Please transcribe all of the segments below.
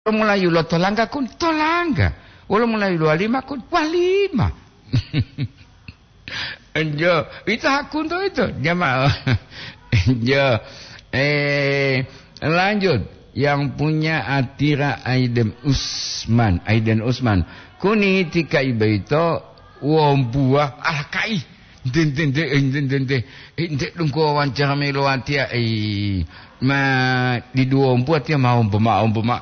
Melayu lo tolangga kun tolangga. Wala Melayu lo walima kun walima. Jo, itu hakun tuh itu jamaah. Jo, lanjut yang punya Atira Aiden Usman. Kuni tika ibaito wong buah alkai. Dente dungko wawancara meloatia ma di dua ompuat ya mau pema.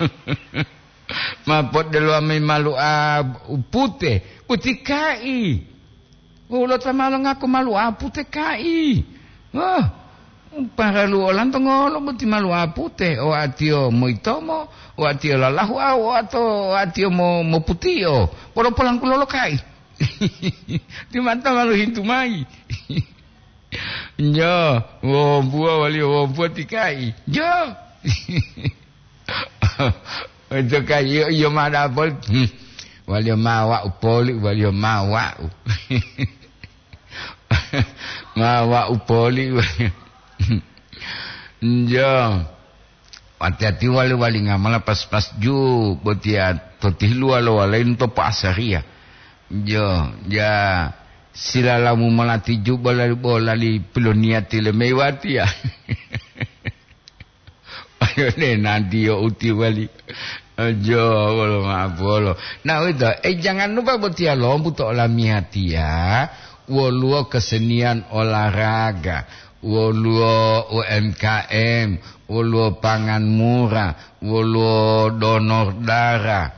Ma pot delu ame malu putih kai. Ulo tamalo ngaku malu putih kai. Oh, para lu olan tengolo buti malu putih. O atio moitomo, o atio lalahu o atau atio mo putio. Polo polang kulolo kai. Di mata malu hintu mai. Jo, buah wali buah tikai. Jo. Itu kayu yo mana pol. Wali mawa upoli wali mawa. Mawa upoli. Jo. Hati-hati wali ngamala pas ju botiat totih lu lain to pasaria. Jo, ya silalamu melati bola li peloniati le mewati ya. Ayo nanti yo uti wali. Jo, bolo ngapolo. Nah itu, jangan lupa betia lombu to alami hati ya. Woluo kesenian olahraga, woluo UMKM, woluo pangan murah, woluo donor darah.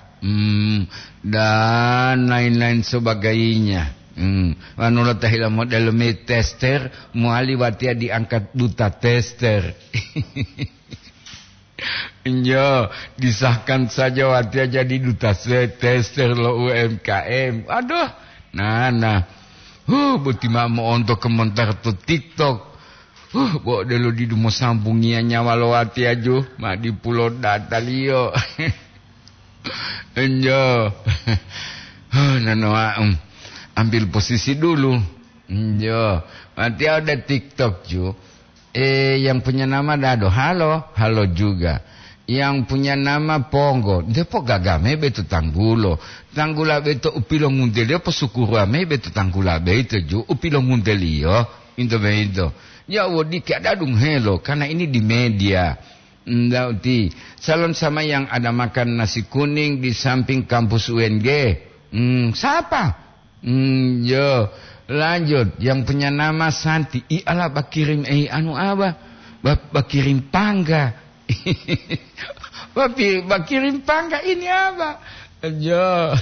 Dan lain-lain sebagainya. Manula tahila model tester, muali watia diangkat duta tester. Jo, disahkan saja watia jadi duta tester lo UMKM. Aduh, nah. Buti mau untuk komentar tu TikTok. Bawa dulu di dumo sambungia nyawa lo watia jo, mak di pulau Datalio. Jo. Nanoa ambil posisi dulu. Jo. Nanti ada TikTok jo. Yang punya nama Dado. Halo juga. Yang punya nama Pongo. Depo gagame betu Tanggulo. Tanggula betu upilo mundelio pesukura me betu tanggula betu jo. Upilo mundelio. Itu. Ya wodi kadadung helo karena ini di media. Ndauti salon sama yang ada makan nasi kuning di samping kampus UNG. Siapa? Yo, lanjut yang punya nama Santi. Ialah bakirim anu apa? Bakirim pangga. Bakirim pangga ini apa? Jo.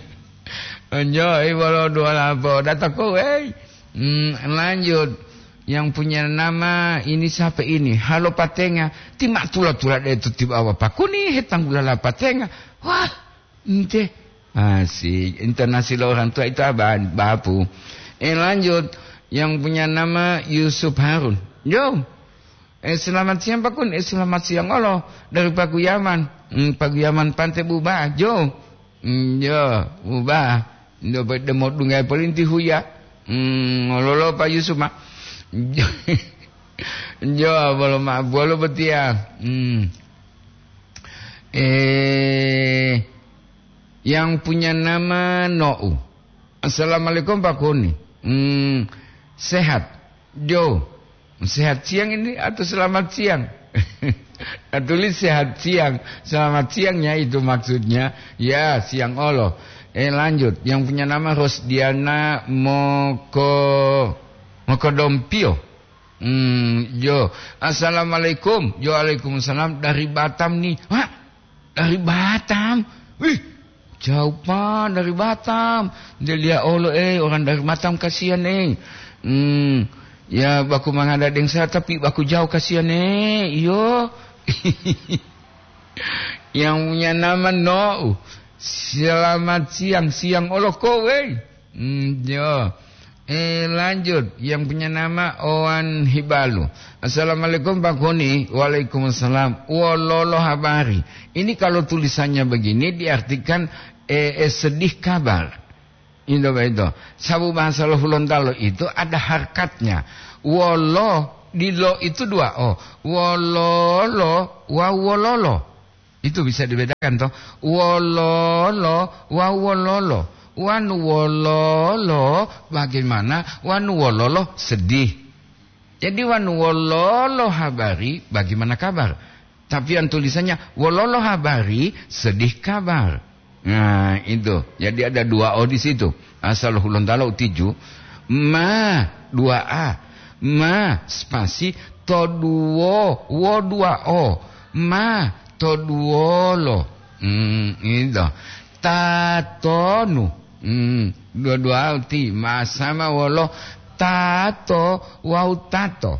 Walau dua lapo dataku lanjut. Yang punya nama ini siapa ini? Halo Patenga. Timak tula-tula itu tiba apa pakuni hetanggulala Patenga. Wah, ente asik. Internasional orang tua itu apa? Bapu. Lanjut. Yang punya nama Yusuf Harun. Jo. Selamat siang Pakun. Selamat siang Allah. Dari Paguyaman. Paguyaman Pantai Bubah. Jo. Bubah. Dapat demo dungai pelinti huya. Lolo Pak Yusuf mah. Jo bolo betia. Yang punya nama Nou. Assalamualaikum Pak Kuni. Sehat. Jo. Sehat siang ini atau selamat siang? Tulis sehat siang. Selamat siangnya itu maksudnya. Ya siang Allah. Lanjut. Yang punya nama Rosdiana Mokodompio. Jo. Assalamualaikum. Jo, waalaikumsalam. Dari Batam nih. Wah, dari Batam. Wih, jauh pak dari Batam. Dia lihat orang dari Batam kasihan ya baku mangada deng saya tapi baku jauh kasihan iyo. Yang punya nama No. Selamat siang Allah kowe. Jo. Lanjut yang punya nama Owan Hibalu. Assalamualaikum Pak Koni. Waalaikumsalam. Walolo habari. Ini kalau tulisannya begini diartikan sedih kabar. Itu. Sabu bahasa Lontalo itu ada harkatnya. Wolo di lo itu dua. Wololo wa wololo. Itu bisa dibedakan toh. Wololo, wawololo. Wan wololo bagaimana? Wan wololo sedih. Jadi wan wololo habari bagaimana kabar? Tapi yang tulisannya wololo habari sedih kabar. Nah, itu. Jadi ada 2 O di situ. Asal hulun dalau 7. Ma 2A. Ma spasi to 2 wo 2 O. Ma to 2 lo. Itu. Tatonu. 2 alti sama wolo tato wau tato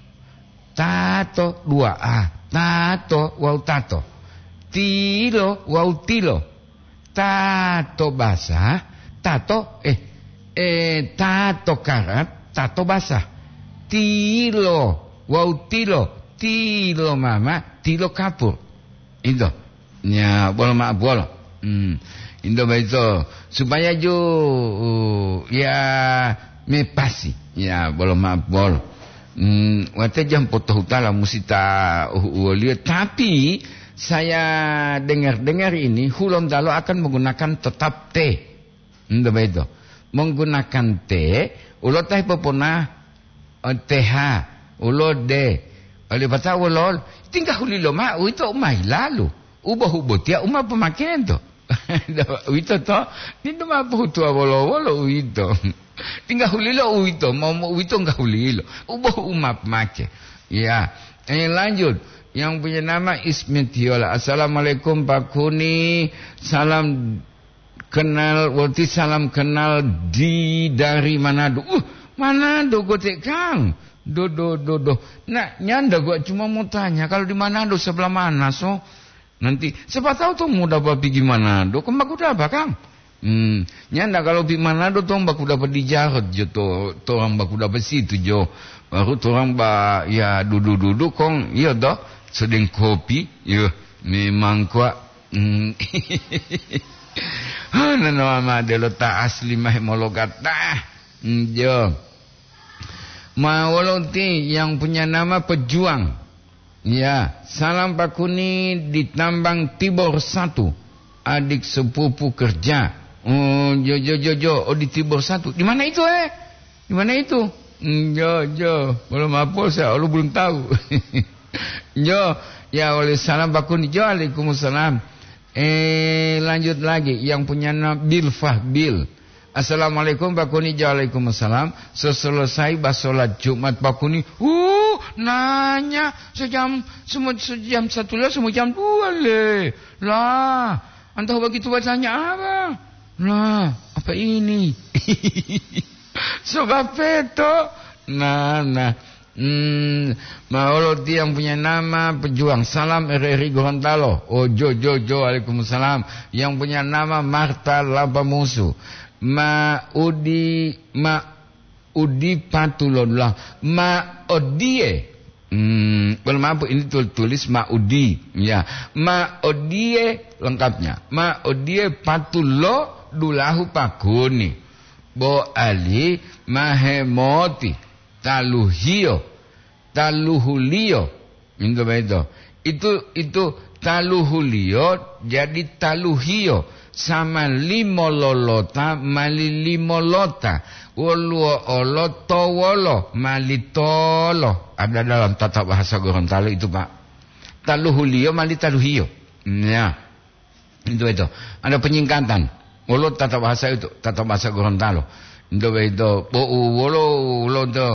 2A tato wau tato tilo wau tilo tato basah tato tato karat tato basah tilo wau tilo mama tilo kapur itu ya bol maaf bol Indo begitu supaya jo ya mepasi ya belum maaf bol wate jam potong utala musita lihat tapi saya dengar ini hulon dalo akan menggunakan tetap T Indo begitu menggunakan T ulo teh pepona TH ulo D oleh bata ulol tinggal hulilo ma itu umai lalu ubah dia umah pemakaian tu Wito to, nino maputo wolo wito. Tinggal hulilo wito, mau wito enggak hulilo. Ubah umap make. Ya, lanjut. Yang punya nama Ismitiola. Assalamualaikum Pak Kuni. Salam kenal, waktu salam kenal dari Manado. Manado gotek Kang. Do. Nah, nyanda gua cuma mau tanya kalau di Manado sebelah mana so? Nanti siapa tahu tuh mau dapat pergi Manado, kan baku dapat Kang. Nyanda kalau pergi Manado tuh baku dapat di Jarod jo tuh orang baku dapat situ jo. Baru tuh orang ya duduk kong, iya toh sedang kopi, ya memang kuat. Nama delo ta asli mah mologat dah. Jo. Mawoloti yang punya nama pejuang. Ya, salam Pak Kuni di Tambang Tibor 1. Adik sepupu kerja. Oh, jo. Oh, di Tibor 1. Di mana itu Di mana itu? Jo. Belum apa saya, lu belum tahu. Jo, ya oleh salam Pak Kuni. Jo, Waalaikumsalam. Lanjut lagi yang punya nama Bilfah Bil. Assalamualaikum Pak Kuni. Waalaikumsalam. Selesai basolat Jumat Pak Kuni. Nanya sejam 1 lah, semua jam 2 le. Lah, entah begitu bacanya apa? Lah, apa ini? Sobat peto. Nah. Maulodi yang punya nama pejuang. Salam RRI Gorontalo. Oh, Jo. Waalaikumsalam. Yang punya nama Marta Lampamusu. Maudi patulullah Maodie maaf ini tulis Maudi ya Maodie lengkapnya Maodie patullo dulahu Pakuni Bo Ali Mahemoti Taluhulio itu Taluhulio jadi Taluhio sama limololota malilimolota wolo towolo malitolo ada dalam tata bahasa Gorontalo itu Pak taluhulio malitaluhio ya itu ada penyingkatan wolo tata bahasa itu tata bahasa Gorontalo itu wolo to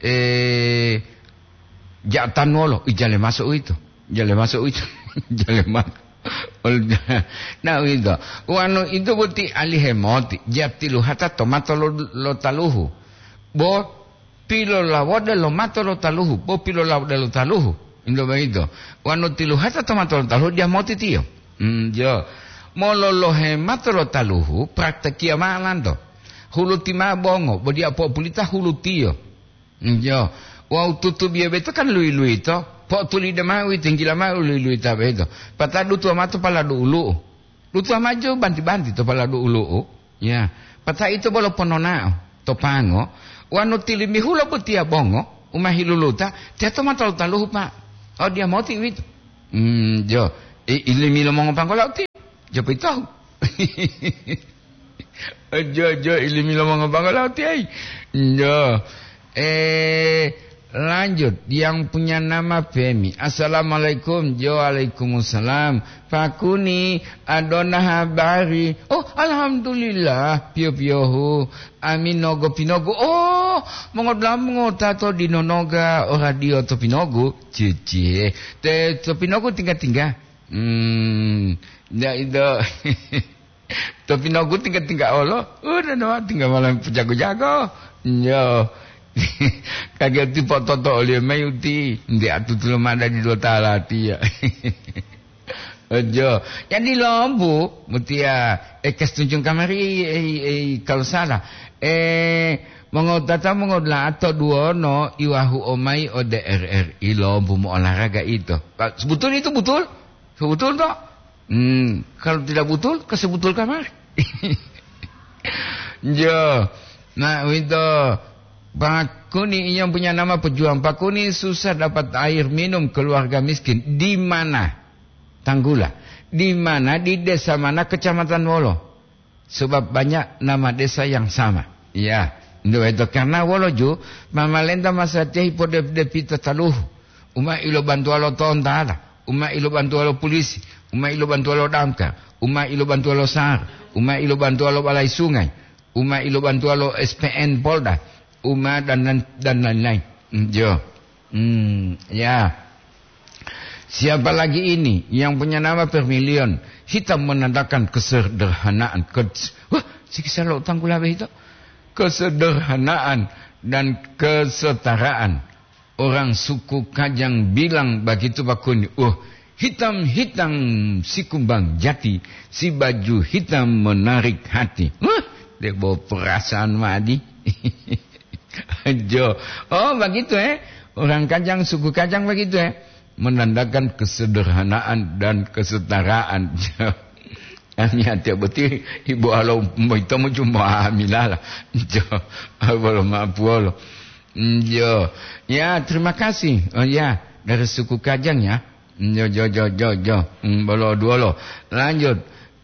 jatan wolo jale masuk itu jale masuk nah itu wano itu buti alihemoti jatilu hata tomato lo taluhu bo pilo la wada lo mato lo taluhu bo pilo la wada lo taluhu indo begitu wano tilu hata tomato lo taluhu dia moti tio jo molo lo hemato lo taluhu praktekia malando hulutima bongo bo dia po pulita hulutio jo wau tutu biya beto kan lui to Pok tuli demawi tinggi lama ulu tabe itu. Patadu tu amatu paladu ulu. Lu tu amaju banti tu paladu ulu. Ya. Pata itu bolo ponona topango. Wanu tili mihula putia bongo. Umahi luluta. Dia tu matal taluhu Pak. Oh dia moti wit. Jo. Ilimi lomong pangkolau ti. Jopi tahu. Jo ilimi lomong pangkolau ti ai. Jo. Lanjut, yang punya nama Femi. Assalamualaikum. Waalaikumsalam. Pakuni adona habari. Oh, alhamdulillah. Pio-piohu. Amin nogo pinogo. Oh, mengodlamu tato di nonoga o radio to pinogo. Cici. Te to pinogo tinggal-tinggal. Ya itu. To pinogo tinggal-tinggal Allah. Udah no, tinggal malam jago-jago. Yo. Kagak tipe toto oleh mayuti ndi atu tulum ada di dua talati ya. Ojo jadi lombu mutia kes tunjung kamari kalau salah mengodata mengodla atau duono iwahu omai ODRRI lombu mau olahraga itu sebetul itu betul sebetul toh kalau tidak betul kesebetul kamar. Jo nah itu Pak Kuni yang punya nama pejuang. Pak Kuni susah dapat air minum keluarga miskin. Di mana? Tanggula. Di mana? Di desa mana? Kecamatan Wolo. Sebab banyak nama desa yang sama. Ya. Itu karena Wolo ju. Mama lenta masa tehi pode pita taluh. Uma ilo bantu alo tontada. Uma ilo bantu alo polisi. Uma ilo bantu alo damkar. Uma ilo bantu alo sar. Uma ilo bantu alo balai sungai. Uma ilo bantu alo SPN Polda. Dan lain-lain. Jo. Ya. Siapa lagi ini yang punya nama Permilion? Hitam menandakan kesederhanaan. Wah, si kisah lo tanggul apa itu? Kesederhanaan dan kesetaraan. Orang suku Kajang bilang begitu Pak Kuni. Hitam-hitam si kumbang jati, si baju hitam menarik hati. Dia bawa perasaan madi. Jo. Oh begitu orang Kajang, suku Kajang begitu menandakan kesederhanaan dan kesetaraan. Hanya tiap betul ibu alo itu mau cuma amilah. Jo. Belum mampu lo. Jo. Ya terima kasih. Oh ya dari suku Kajang ya. Jo. Bolo dua lo. Lanjut.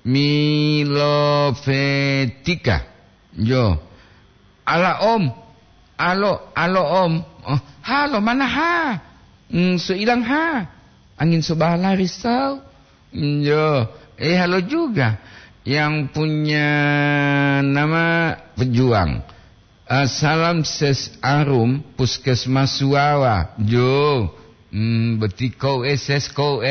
Milofetika. Jo. Ala om. Alo om. Halo mana ha? So hilang ha. Angin subala risau. Jo. Halo juga. Yang punya nama pejuang. Salam ses arum puskesmas Suawa. Jo. Betiko sesko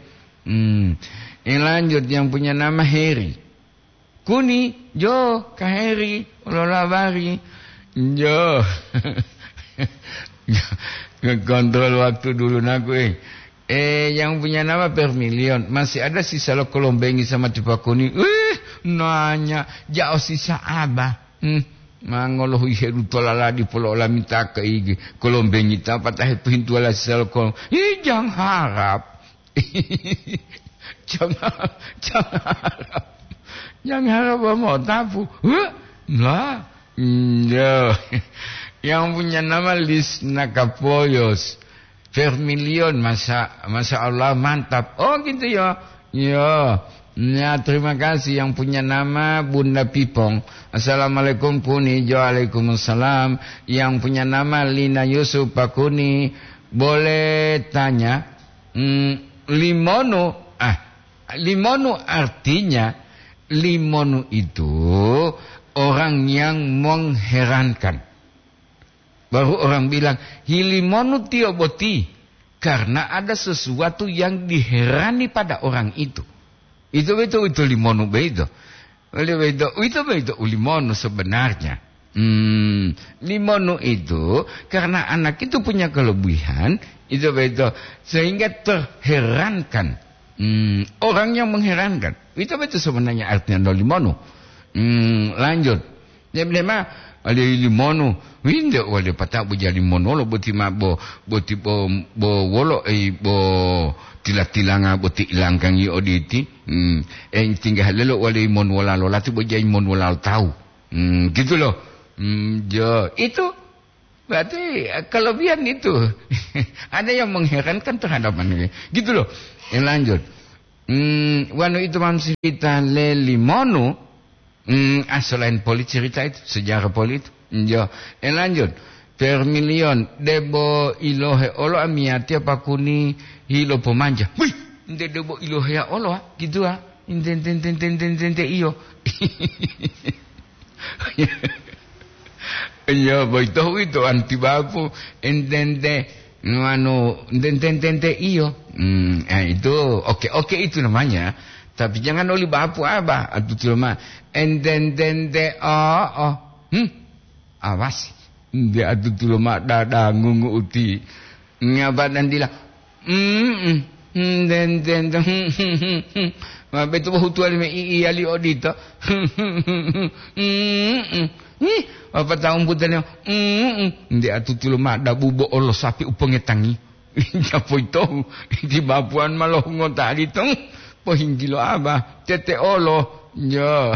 lanjut yang punya nama Heri. Kuni. Jo. Kaheri. Ololabari. Jo. Kontrol waktu dulu naku yang punya nama Permilion. Masih ada sisa lo kolombengi sama Pak Kuni. Nanya jauh sisa abah. Mangoloh iheru tolala di pulau la minta ke igi kolombengi ta patah pintu ala sisa lo kolom. Jangan harap. Jangan harap. Jangan harap mau tapu. Lah. Jo. Yang punya nama Lisna Kapoyos. Vermilion masa Allah mantap. Oh gitu ya. Ya. Ya terima kasih yang punya nama Bunda Pipong. Assalamualaikum Kuni. Waalaikumsalam. Yang punya nama Lina Yusuf Pak Kuni. Boleh tanya limono. Limono artinya limono itu orang yang mengherankan. Baru orang bilang hilimonu tioboti karena ada sesuatu yang diherani pada orang itu. Itu limono bedo. Itu limono sebenarnya. Limono itu karena anak itu punya kelebihan, itu sehingga terherankan. Orang yang mengherankan. Itu sebenarnya artinya limono. Lanjut. Dia bilang ada limono. Winda wale patak bo jadi limono lo boti mabo boti bo wolo bo tilang-tilanga boti ilangkang i oditi. Tinggal lelo wale limon wala lo lati bo jadi limon wala tahu. Gitu loh. Jo itu berarti kelebihan itu. Ada yang mengherankan terhadap manusia. Gitu loh. Lanjut. Wano itu masih kita lelimono. Selain poli cerita itu, sejarah poli itu. Jo, lanjut. Per milion debo ilohe olo amiati apa kuni hilo pemanja. Wih, debo ilohe olo gitu Intente iyo. Ya, boito itu anti bapu intente intente iyo. Itu oke itu namanya. Tapi jangan oli bapu apa atu cuma intente awas. Dia atu cuma dada ngungu uti. Ngapa nantilah. Betul betul alime ali odito. Apa tahun putarnya? Dia atu cuma ada bubo olo sapi upengetangi. Apa itu? Di bapuan malah ngota di tong. Pohingilo apa? Tete olo. Ya.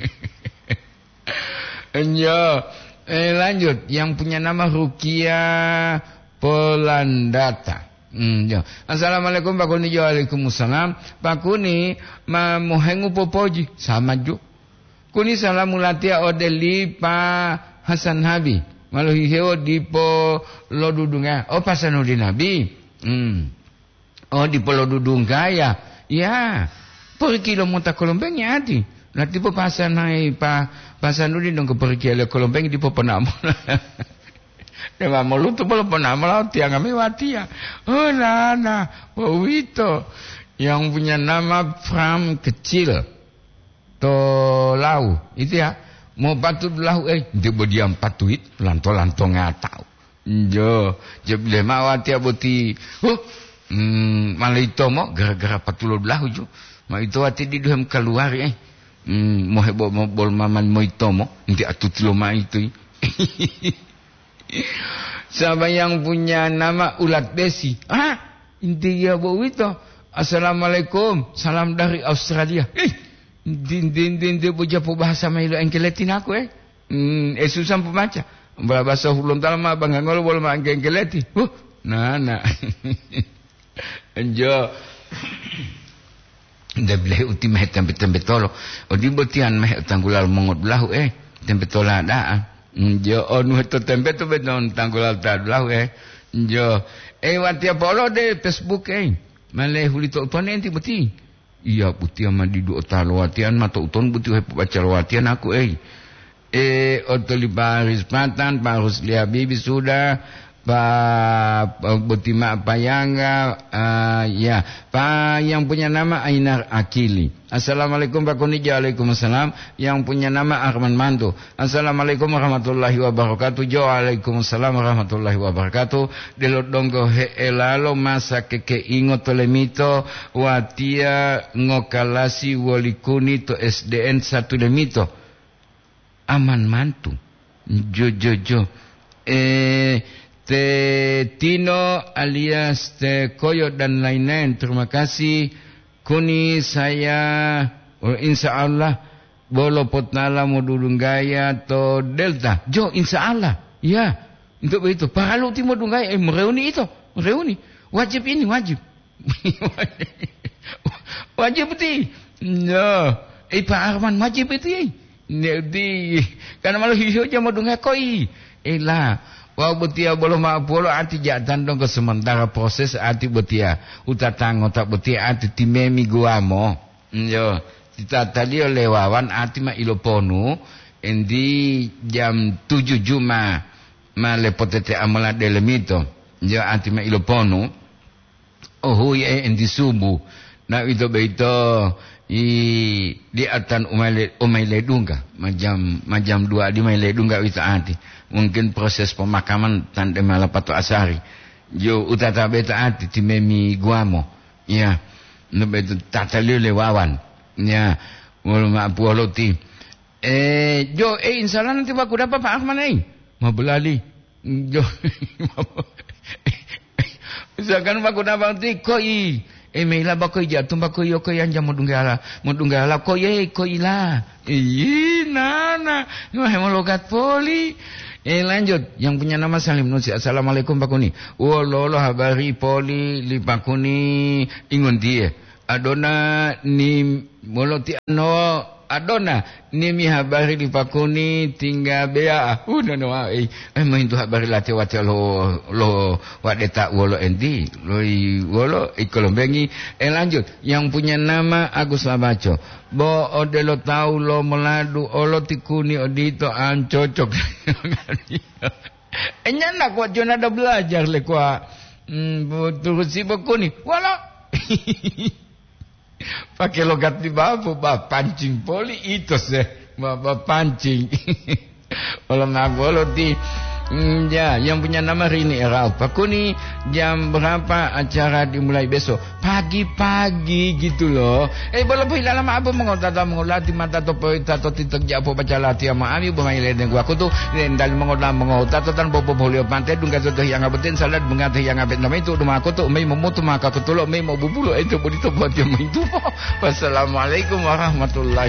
Ya. Lanjut. Yang punya nama Rukia Polandata. Ya. Assalamualaikum Pak Kuni. Waalaikumsalam. Pak Kuni mohengu popoji sama ju. Kuni salamulatia odeli Pa Hasan Habi. Maluhi heo dipo lodudunga. Oh Pasanudin Nabi. Oh dipo lodudunga ya. Ya. Pergi lo muta kolombengnya adi. Nanti po pasanai Pasanudin dong ke pergi le kolombeng dipo penamo. Dia mau lu tuh belum pernah melaut tiang kami watia. Oh nana, Wito yang punya nama Fram kecil, Tolau itu ya. Mau patut lahu dia berdiam patuit, lanto nggak tahu. Jo bila watia boti. Malah itu mau gara-gara patulul lahu jo. Mau itu wati di duham keluar mau heboh mau bol maman mau itu mau nanti atut loma itu. Siapa yang punya nama Ulat Besi? Intinya Wito. Assalamualaikum. Salam dari Australia. Din dia punya bahasa Milo engkeletin aku susah pembaca. Bahasa hulum talama bangangol boleh mak engkeleti. Nah. Enjo. Dia boleh uti meh tempe tolo. Odi botian meh tanggulal mongot belahu tempe tola ada. Jo onu itu tempe tu beton tanggul altar belah jo watia polo de Facebook maleh hulito uton enti buti iya buti ama di do talo watian mato uton buti baca watian aku otoli baris patan parus lia bibi sudah Butima Payanga ya Pak yang punya nama Ainar Akili. Assalamualaikum Pak Kuni. Waalaikumsalam. Yang punya nama Arman Mantu. Assalamualaikum warahmatullahi wabarakatuh. Waalaikumsalam warahmatullahi wabarakatuh. Delot donggo he elalo masa keke ingo tolemito watia ngokalasi walikuni to SDN satu lemito aman mantu jo Te Tino alias Te Koyo dan lain-lain. Terima kasih Kuni saya insya Allah bolo potnala modulung gaya to delta jo insya Allah ya untuk begitu paralu timo dunggaya mereuni itu mereuni wajib ini wajib wajib itu no Pak Arman wajib itu di karena malu hijau aja mau dunggaya koi lah. Wah betia boleh maapolo ati jatan dong ke sementara proses ati betia utatang otak betia ati timemi guamo yo kita tadi oleh wawan ati ma iloponu endi jam 7 Juma malepotete amala delemito yo ati ma iloponu endi subuh na itu beito di atan umaile dunga majam 2 di maile dunga itu ati mungkin proses pemakaman tante malapato asari jo utata beta ati timemi guamo ya no beto tatalile wawan ya wala maapuoloti jo insalah nanti baku dapat Pak Ahmad mabelali jo misalkan baku dapat nanti koi mela bakoy jatuh bakoy yoko yang jam modunggala koy la nana logat poli. Lanjut yang punya nama Salim Nusi. Assalamualaikum Pak Kuni. Lolo habari poli li Pak Kuni ingon dia Adona ni moloti ano Adona ni mi habari di pakuni tinggal bea no main tu habari lati wati lo wadeta wolo endi loi wolo ikolombengi lanjut yang punya nama Agus Labaco bo ode lo tahu lo meladu olo tikuni odito cocok enyana kwa jona ada belajar le kwa turut si pakuni wala pakai logat di bawah pancing poli itu pancing kalau ngagolo di ya yang punya nama Rini Erau Pakuni jam berapa acara dimulai besok pagi-pagi gitu loh boleh boleh dalam apa mengolati mata topo tato titik japo baca lati ama ami bermain leden gua aku tuh dalam mengolati tan bobo boleh pantai dunga jodoh yang abetin salat mengatih yang abet nama itu rumah aku tuh mai memutu maka ketulok mai mau bubulo itu begitu buat yang itu wassalamualaikum warahmatullahi